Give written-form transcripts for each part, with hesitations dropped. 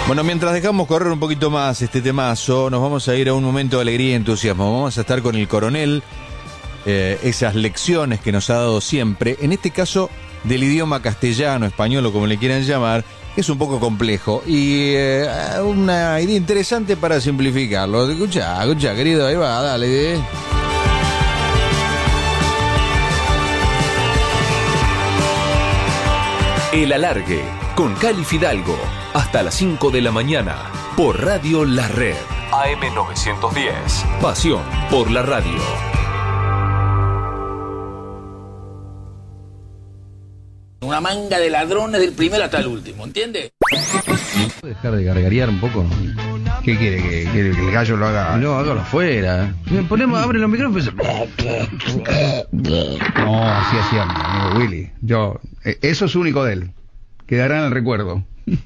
Bueno, mientras dejamos correr un poquito más este temazo, nos vamos a ir a un momento de alegría y entusiasmo. Vamos a estar con el coronel, esas lecciones que nos ha dado siempre, en este caso del idioma castellano, español o como le quieran llamar, que es un poco complejo y una idea interesante para simplificarlo. Escucha, querido, ahí va, dale. El Alargue, con Cali Fidalgo, hasta las 5 de la mañana, por Radio La Red, AM 910, pasión por la radio. Una manga de ladrones del primero hasta el último, ¿entiendes? ¿Puede dejar de gargarear un poco? ¿Qué quiere? ¿Que el gallo lo haga? No, hágalo afuera. Abre los micrófonos. No, así hacía mi amigo Willy. Eso es único de él. Quedará en el recuerdo.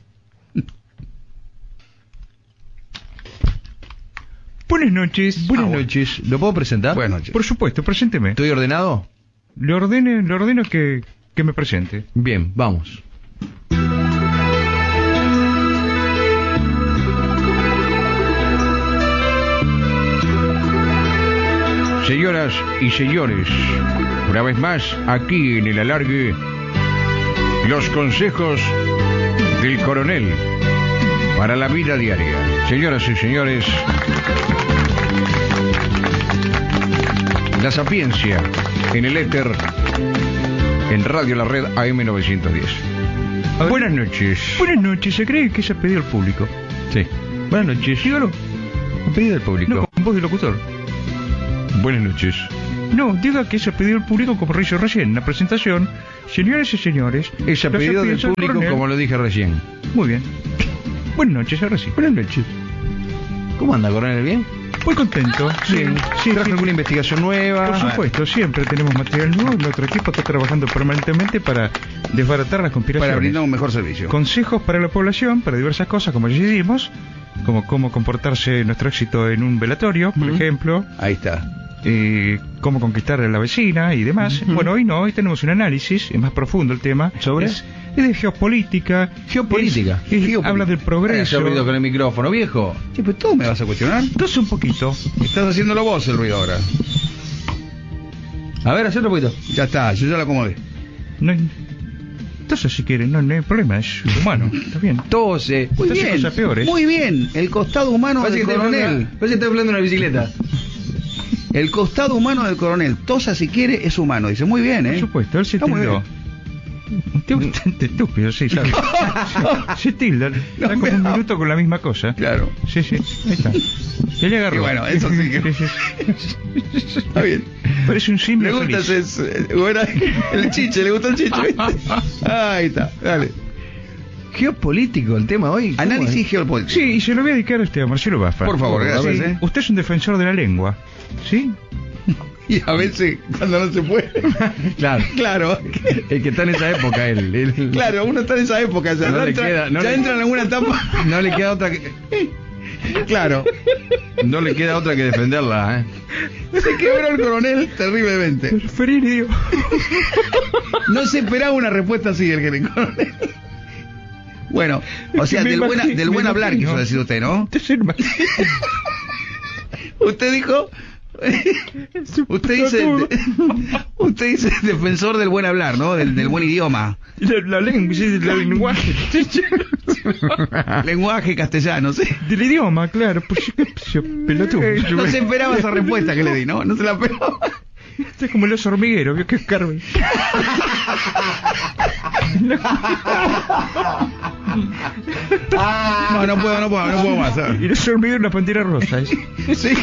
Buenas noches. Buenas noches. ¿Lo puedo presentar? Buenas noches. Por supuesto, presénteme. ¿Estoy ordenado? Le ordeno que me presente. Bien, vamos. Señoras y señores, una vez más, aquí en el Alargue, los consejos del coronel para la vida diaria. Señoras y señores, la sapiencia en el éter, en Radio La Red AM 910. Buenas noches. Buenas noches, ¿se cree que se ha pedido al público? Sí. Buenas noches. Dígalo. ¿Ha pedido al público? No, con voz de locutor. Buenas noches. No, diga que se ha pedido al público como lo hizo recién en la presentación. Señoras y señores, es a pedido del público como lo dije recién. Muy bien. Buenas noches, ahora sí. Buenas noches. ¿Cómo anda, coronel? ¿Bien? Muy contento. Sí. ¿Trajo alguna investigación nueva? Por supuesto, siempre tenemos material nuevo. Nuestro equipo está trabajando permanentemente para desbaratar las conspiraciones. Para brindar un mejor servicio. Consejos para la población, para diversas cosas, como ya dijimos, como cómo comportarse nuestro éxito en un velatorio, por ejemplo. Ahí está. Cómo conquistar a la vecina y demás. Bueno, hoy tenemos un análisis, es más profundo el tema. ¿Sobre? Es de geopolítica. ¿Geopolítica? Habla del progreso. ¿Has ruido con el micrófono, viejo? Sí, pues tú me vas a cuestionar. Entonces un poquito. Estás haciéndolo vos el ruido ahora. A ver, hacelo un poquito. Ya está, yo ya lo acomodé. Entonces, si quieren, no hay problema, es humano, está bien. Tose. Muy Entonces, bien, cosas peores. muy bien. El costado humano del coronel. Parece que está hablando de una bicicleta. El costado humano del coronel. Tosa si quiere, es humano. Dice, muy bien, Por supuesto, él se tildó. Un tío bastante estúpido, sí, ¿sabes? Se tilda, da como un minuto con la misma cosa. Claro. Sí, ahí está. Ya le agarró. Y bueno, eso sí que... Está bien. Parece un simple. Le gusta el chiche, le gusta el chiche. Ahí está, dale. Geopolítico el tema hoy. Análisis geopolítico. Sí, y se lo voy a dedicar a Marcelo Baffa. Por favor, gracias. Sí. Usted es un defensor de la lengua, ¿sí? Y a veces cuando no se puede. Claro. El que está en esa época, él. Claro, uno está en esa época. Ya, entra en alguna etapa. No le queda otra que... Claro. No le queda otra que defenderla, Se quebró el coronel terriblemente. Preferiría. No se esperaba una respuesta así del coronel. Bueno, o sea, del buen hablar quiso decir usted, ¿no? Usted dijo... Usted dice defensor del buen hablar, ¿no? Del buen idioma. La lengua, sí, el lenguaje. Lenguaje castellano, sí. Del idioma, claro. Pues, pelotudo. No se esperaba esa respuesta que le di, ¿no? No se la esperaba. Este es como el oso hormiguero, vio que es Carmen. No puedo más. ¿Sabes? Y el oso hormiguero es una pantera rosa. Sí.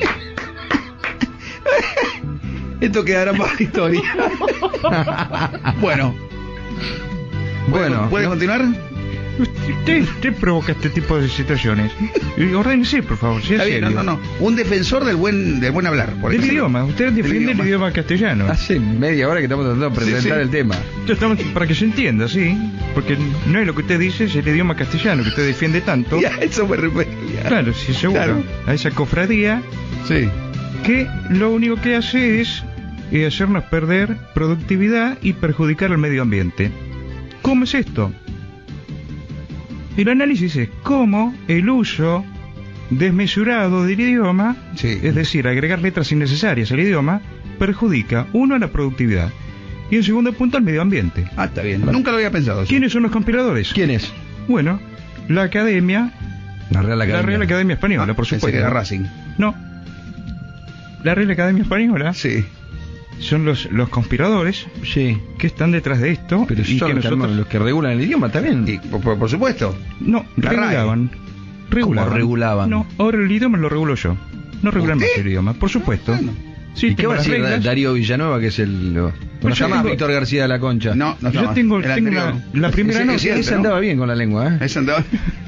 Esto quedará para la historia. Bueno, ¿puede continuar? Usted provoca este tipo de situaciones. Ordénese, por favor. Si Está bien, no. Un defensor del buen hablar. Del idioma. Usted defiende el idioma castellano. Hace media hora que estamos tratando de presentar el tema. Estamos para que se entienda, sí. Porque no es lo que usted dice, es el idioma castellano que usted defiende tanto. Ya, eso me refería. Claro, sí, seguro. Claro. A esa cofradía. Sí. Que lo único que hace es hacernos perder productividad y perjudicar al medio ambiente. ¿Cómo es esto? El análisis es cómo el uso desmesurado del idioma, Sí. es decir, agregar letras innecesarias al idioma, perjudica, uno, a la productividad y en segundo punto al medio ambiente. Ah, está bien. Nunca lo había pensado. eso. ¿Quiénes son los compiladores? ¿Quién es? Bueno, la Academia, La Real la Academia. Real Academia Española, Ah, por pensé supuesto. que era Racing. No. La Real Academia Española Sí. son los conspiradores Sí. que están detrás de esto Pero y son que nosotros... los que regulan el idioma también. Y, por supuesto. No, La regulaban. regulaban? No, ahora el idioma lo regulo yo. No regulan más ¿Usted? el idioma, por supuesto. Bueno. Sí, ¿Y qué tengo va a las decir reglas. Darío Villanueva, que es el... No Pues está yo más tengo- Víctor García de la Concha. No, no está Yo más. tengo El la anterior. primera Ese- nota. ese Ese ¿no? andaba bien con la lengua, ¿eh? Ese andaba.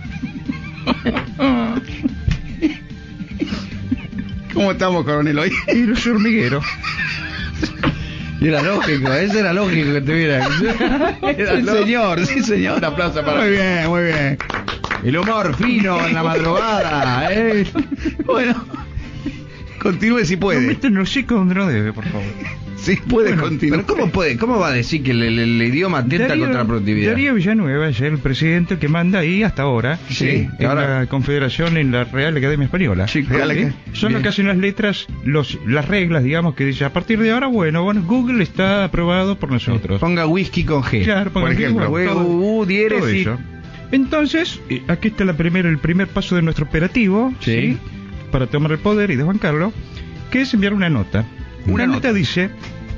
¿Cómo estamos, coronel, hoy? Y los hormigueros. Y era lógico, ese era lógico que tuviera. Sí, señor, sí, señor. Un aplauso para. Muy bien, muy bien. El humor fino en la madrugada, ¿eh? Bueno, continúe si No puede. metan los chicos donde no debe, por favor. Sí puede continuar. Pero ¿cómo va a decir que el idioma atenta contra la productividad? Darío Villanueva es el presidente que manda ahí hasta ahora. Sí, En ahora- la Confederación, en la Real Academia Española. Sí, Real ¿Sí? Academia. Son los Bien. que hacen las letras, las reglas, digamos, que dice a partir de ahora, bueno, Google está aprobado por nosotros. Ponga whisky con G. Claro, por pongan ejemplo, Google, todo diéresis. eso. Entonces, aquí está el primer paso de nuestro operativo, Sí. para tomar el poder y desbancarlo, que es enviar una nota. Una Una nota dice: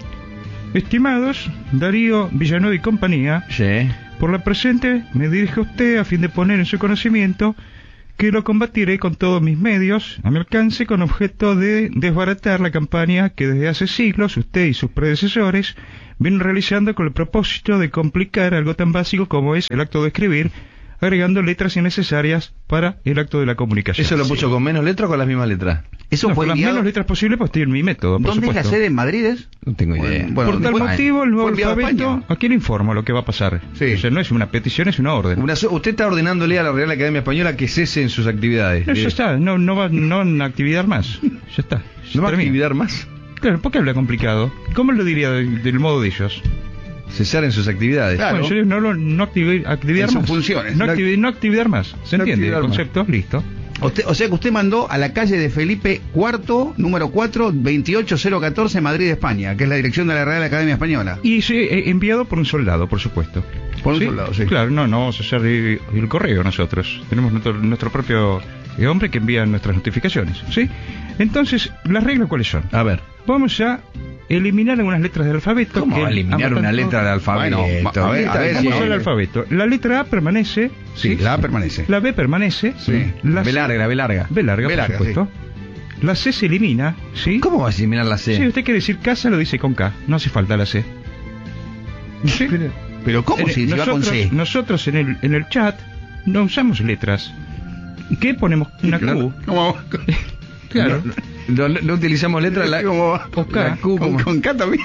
estimados Darío Villanueva y compañía, Sí. por la presente me dirijo a usted a fin de poner en su conocimiento que lo combatiré con todos mis medios a mi alcance con objeto de desbaratar la campaña que desde hace siglos usted y sus predecesores vienen realizando con el propósito de complicar algo tan básico como es el acto de escribir, agregando letras innecesarias para el acto de la comunicación. ¿Eso lo puso con menos letras o con las mismas letras? Eso No, fue con las enviado. menos letras posibles, pues estoy en mi método, por ¿Dónde es la supuesto. sede? ¿En Madrid es? No tengo idea. Bueno, Por tal después- motivo, el nuevo fue enviado a alfabeto, España. aquí le informo lo que va a pasar. Sí. O sea, no es una petición, es una orden. Usted está ordenándole a la Real Academia Española que cese en sus actividades. No, ya está, no va a actividad más. Ya está. ¿No va a termina. actividad más? Claro, ¿por qué habla complicado? ¿Cómo lo diría del modo de ellos? Cesar en sus actividades. Claro. Bueno, yo digo, no actividad En sus más. funciones. No actividad más. ¿Se No entiende el actividad más. concepto? Listo. O sea que usted mandó a la calle de Felipe IV, número 4, 28014, Madrid, España, que es la dirección de la Real Academia Española. Y sí, enviado por un soldado, por supuesto. Por un soldado, sí. Claro, no vamos a hacer el correo nosotros. Tenemos nuestro propio hombre que envía nuestras notificaciones. ¿Sí? Entonces, ¿las reglas cuáles son? A ver. Vamos a eliminar algunas letras del alfabeto. ¿Cómo que va a eliminar ambos una tanto- letra del alfabeto? Bueno, a ver, Vamos sí. al alfabeto. La letra A permanece. Sí, la A permanece. La B permanece. Sí. La B larga, B larga. B larga, B por larga, supuesto. La C se elimina, ¿sí? ¿Cómo va a eliminar la C? Sí, usted quiere decir casa, lo dice con K. No hace falta la C. ¿Sí? Pero ¿cómo si va con C? Nosotros en el chat no usamos letras. ¿Qué ponemos? Una Q. ¿Cómo? Claro. No utilizamos letras. ¿Cómo va? O K. La Q, ¿Con, ¿cómo? con K también?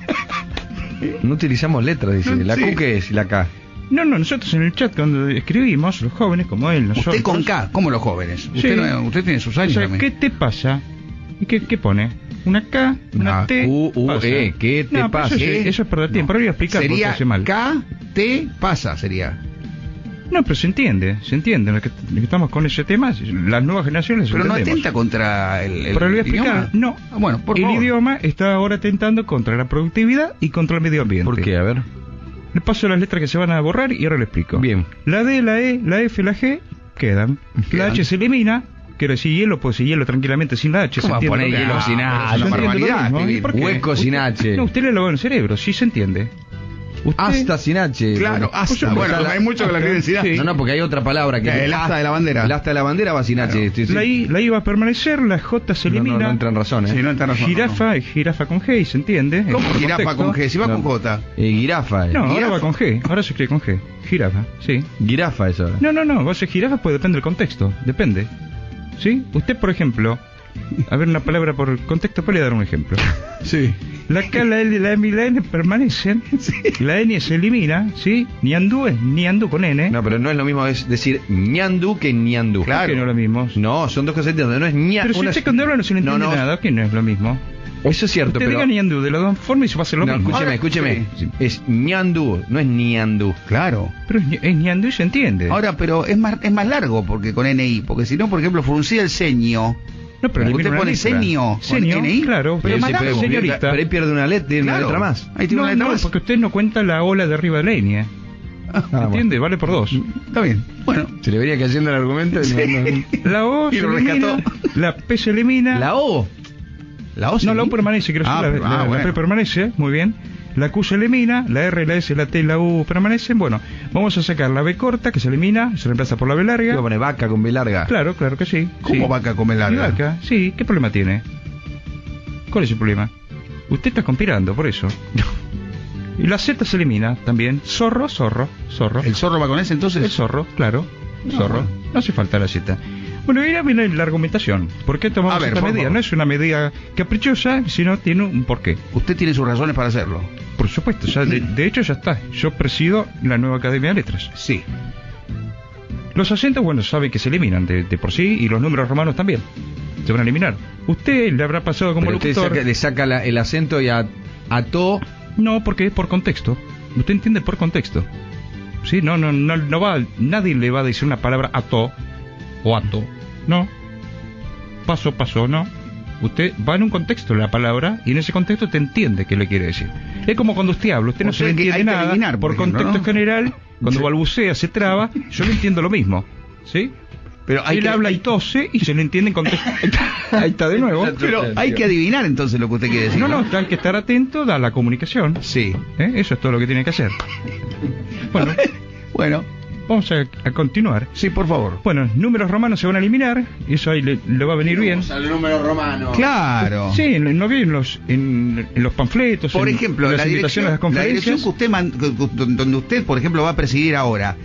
No utilizamos letras, dice. ¿La Sí. Q qué es? ¿Y la K? No, nosotros en el chat cuando escribimos, los jóvenes como él, nosotros... Usted con K, como los jóvenes. Usted, Sí. usted tiene sus O años sea, también. ¿qué te pasa? ¿Y qué pone? ¿Una K? ¿Una Una T? Q, U, pasa. E, ¿qué te No, pero pasa? Eso es perder tiempo. Ahora voy a explicar por qué Sería hace mal. K, T, pasa, sería. No, pero se entiende. Lo que estamos con ese tema, las nuevas generaciones Pero no entendemos. atenta contra el Pero le voy a explicar, idioma. no. Ah, bueno, por el favor. idioma está ahora atentando contra la productividad y contra el medio ambiente. ¿Por qué? A ver. Le paso las letras que se van a borrar y ahora le explico. Bien. La D, la E, la F, la G quedan. Quedan. La H se elimina. Quiero decir hielo, puedo decir hielo tranquilamente sin la H. ¿Cómo va a ¿se poner entiende? hielo sin H? ¿se Es una entiende lo barbaridad, mismo? escribir. ¿Y por qué? Hueco sin H. No, usted le lavó el cerebro, sí se entiende. Usted- Hasta sin H. Claro, hasta. Bueno, hay mucho que la creencia. Sí. No, porque hay otra palabra que El asta de la bandera. El asta de la bandera va sin H. Sí, sí. La I va a permanecer, la J se No, elimina. no entra en razón, ¿eh? Sí, no está razón. Jirafa es jirafa con G, ¿se entiende? ¿Cómo En jirafa contexto. con G? Si va No. con J. Girafa. No, ahora Jirafa. va con G, ahora se escribe con G. Jirafa, sí. Girafa es ahora. No, vos es jirafa, pues depende del contexto, depende. ¿Sí? Usted, por ejemplo, a ver una palabra por contexto, puede dar un ejemplo. Sí. La K, la L, la M y la N permanecen, la N se elimina, ¿sí? Niandú es niandú con N. No, pero no es lo mismo es decir ñandú que ñandú. Claro. ¿Por qué no es lo mismo? No, son dos cosas distintas. No es ña. Pero si usted cuando habla no se le entiende no, nada, ¿qué no es lo mismo? Eso es cierto, Te pero... diga ñandú de las dos formas y se va a hacer lo No, mismo. escúcheme. Es ñandú, no es niandú. Claro. Pero es ñandú y se entiende. Ahora, pero es más largo porque con NI, porque si no, por ejemplo, fruncir el ceño. No, pero Usted elimina una pone letra. ceño, Ceño, con NI, claro. pero Pero más largo. señorita. Pero ahí pierde una letra, tiene una Claro. letra más. Ahí tiene una letra más. porque usted no cuenta la ola de arriba de la línea. ¿Entiende? Vale por dos. Está bien. Bueno. Se le venía cayendo el argumento. La O Y se lo elimina, rescató. la P se elimina. La O. La O No, la O permanece, quiero decir, la bueno. P permanece, muy bien. La Q se elimina, la R, la S, la T y la U permanecen. Bueno, vamos a sacar la B corta, que se elimina, se reemplaza por la B Iba a larga. poner vaca con B larga. Claro que sí. ¿Cómo sí. vaca come ¿Y larga? vaca? Sí, ¿qué problema tiene? ¿Cuál es el problema? Usted está conspirando, por eso. Y la Z se elimina también. Zorro. ¿El zorro va con ese entonces? El zorro, claro. No, Zorro. bueno. No hace falta la Z. Bueno, y ahora viene la argumentación. ¿Por qué tomamos A ver, esta por medida? favor. No es una medida caprichosa, sino tiene un porqué. Usted tiene sus razones para hacerlo. Por supuesto, ya de hecho ya está. Yo presido la nueva Academia de Letras. Sí. Los acentos, bueno, saben que se eliminan de por sí, y los números romanos también. Se van a eliminar. Usted le habrá pasado como Pero usted locutor. le saca el acento y ató. No, porque es por contexto. Usted entiende por contexto. Sí, no va, nadie le va a decir una palabra ató o ato. No. Paso, no. Usted va en un contexto de la palabra y en ese contexto te entiende qué le quiere decir. Es como cuando usted habla, usted no O se sea le que hay entiende que nada. adivinar, por ejemplo, contexto ¿no? general, cuando Sí. balbucea, se traba, yo le entiendo lo mismo. ¿Sí? Pero hay Él que, habla y tose y se le entiende en contexto. Ahí está de nuevo. pero hay que adivinar entonces lo que usted quiere decir. No, hay que estar atento a la comunicación. Sí. Eso es todo lo que tiene que hacer. Bueno, Bueno, vamos a continuar. sí, por favor. Bueno, números romanos se van a eliminar, y eso ahí le va a venir bien. al número romano. Claro. Sí, no vi en los panfletos, Por en ejemplo, las la invitaciones a las dirección que conferencias. usted donde usted, por ejemplo, va a presidir ahora,